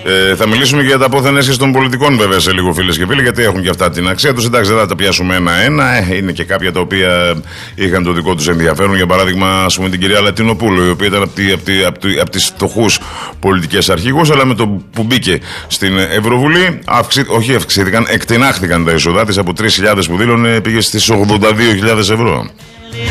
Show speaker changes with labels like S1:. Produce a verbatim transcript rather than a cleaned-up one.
S1: Ε, θα μιλήσουμε και για τα πόθεν έσχεση των πολιτικών, βέβαια, σε λίγο, φίλες και φίλοι, γιατί έχουν και αυτά την αξία τους. Εντάξει, δεν θα τα πιάσουμε ένα-ένα. Ε, είναι και κάποια τα οποία είχαν το δικό τους ενδιαφέρον. Για παράδειγμα, ας πούμε, την κυρία Λατινοπούλου, η οποία ήταν από, τη, από, τη, από, τη, από τις φτωχούς πολιτικές αρχηγούς, αλλά με το που μπήκε στην Ευρωβουλή, αυξη, όχι αυξήθηκαν, εκτινάχθηκαν τα έσοδα της από τρεις χιλιάδες που δήλωνε, πήγε στις ογδόντα δύο χιλιάδες ευρώ.